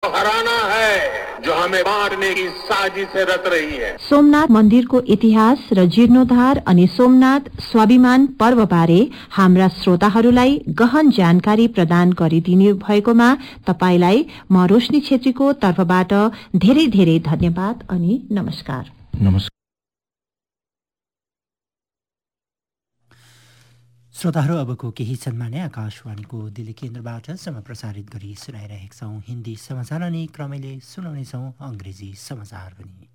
हराना है जो हमें बांटने की साजिश से रच रही है। सोमनाथ मन्दिरको इतिहास र जीर्णोद्धार अनि सोमनाथ स्वाभिमान पर्वबारे हाम्रा श्रोताहरूलाई गहन जानकारी प्रदान गरिदिनु भएकोमा तपाईलाई म रोशनी छेत्रीको तर्फबाट धेरै धेरै धन्यवाद अनि नमस्कार। नमस्कार श्रोताहरू, अबको केही क्षणमा नै आकाशवाणीको दिल्ली केन्द्रबाट समय प्रसारित गरी सुनाइरहेका छौं हिन्दी समाचार अनि क्रमैले सुनाउनेछौं अंग्रेजी समाचार पनि।